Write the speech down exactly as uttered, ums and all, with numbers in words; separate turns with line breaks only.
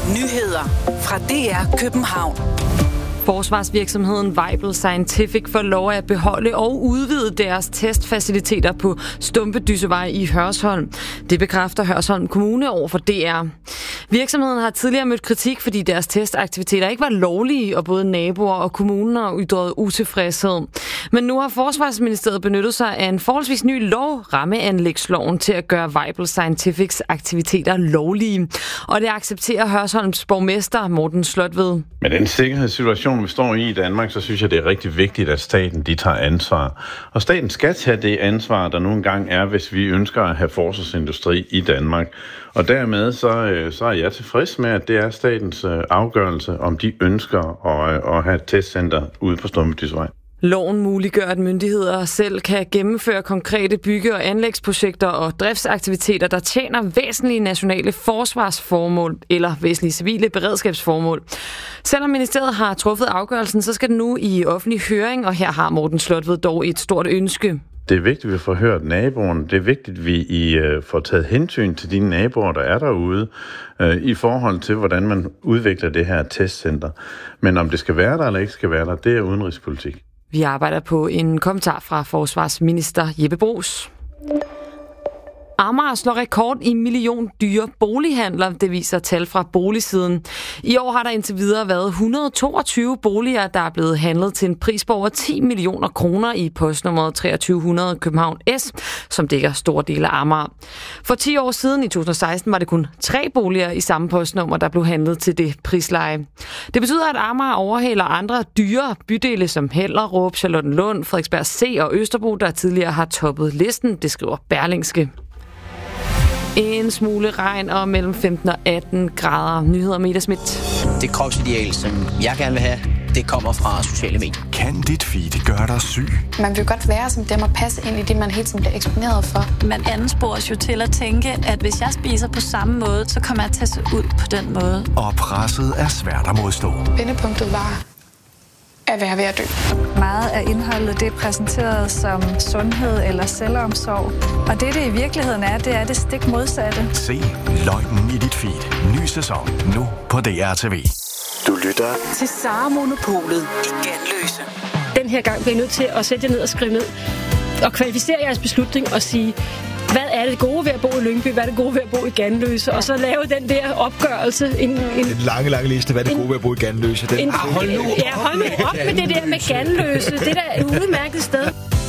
Nyheder fra D R København.
Forsvarsvirksomheden Weibel Scientific får lov at beholde og udvide deres testfaciliteter på Stumpedysevej i Hørsholm. Det bekræfter Hørsholm Kommune over for D R. Virksomheden har tidligere mødt kritik, fordi deres testaktiviteter ikke var lovlige, og både naboer og kommunen har ytret utilfredshed. Men nu har Forsvarsministeriet benyttet sig af en forholdsvis ny lov, rammeanlægsloven, til at gøre Weibel Scientifics aktiviteter lovlige. Og det accepterer Hørsholms borgmester Morten Slotved.
Med den sikkerhedssituation, vi står i i Danmark, så synes jeg, det er rigtig vigtigt, at staten de tager ansvar. Og staten skal tage det ansvar, der nu engang er, hvis vi ønsker at have forsvarsindustri i Danmark. Og dermed så, så er jeg tilfreds med, at det er statens afgørelse, om de ønsker at, at have et testcenter ude på Stumpedysevej.
Loven muliggør, at myndigheder selv kan gennemføre konkrete bygge- og anlægsprojekter og driftsaktiviteter, der tjener væsentlige nationale forsvarsformål eller væsentlige civile beredskabsformål. Selvom ministeriet har truffet afgørelsen, så skal den nu i offentlig høring, og her har Morten Slotved dog et stort ønske.
Det er vigtigt, at vi får hørt naboerne. Det er vigtigt, at vi i, uh, får taget hensyn til de naboer, der er derude, uh, i forhold til, hvordan man udvikler det her testcenter. Men om det skal være der eller ikke skal være der, det er udenrigspolitik.
Vi arbejder på en kommentar fra forsvarsminister Jeppe Bruus. Amager slår rekord i milliondyre bolighandler, det viser tal fra Boligsiden. I år har der indtil videre været et hundrede og toogtyve boliger, der er blevet handlet til en pris på over ti millioner kroner i postnummeret treogtyve hundrede København S, som dækker store dele af Amager. For ti år siden, i to tusind og seksten, var det kun tre boliger i samme postnummer, der blev handlet til det prisleje. Det betyder, at Amager overhaler andre dyre bydele som Hellerup, Charlottenlund, Frederiksberg C og Østerbro, der tidligere har toppet listen, det skriver Berlingske. En smule regn og mellem femten og atten grader. Nyheder med Ida Schmidt.
Det kropsideal, som jeg gerne vil have, det kommer fra sociale medier.
Kan dit feed gøre dig syg?
Man vil godt være som dem og passe ind i det, man hele tiden bliver eksponeret for.
Man anspores jo til at tænke, at hvis jeg spiser på samme måde, så kommer jeg til at se ud på den måde.
Og presset er svært at modstå.
Vendepunktet var at være ved at dø.
Meget af indholdet det er præsenteret som sundhed eller selvomsorg. Og det, det i virkeligheden er, det er det stik modsatte.
Se løgnen i dit feed. Ny sæson. Nu på D R T V.
Du lytter til Sara Monopolet i Ganløse.
Den her gang bliver I nødt til at sætte jer ned og skrive ned og kvalificere jeres beslutning og sige, hvad er det gode ved at bo i Lyngby, hvad er det gode ved at bo i Ganløse, og så lave den der opgørelse. En, en,
en lange, lange liste, hvad er det gode ved at bo i Ganløse. Den,
en, hold nu op. Ja, hold nu op med det der med Ganløse. Det der er et udmærket sted.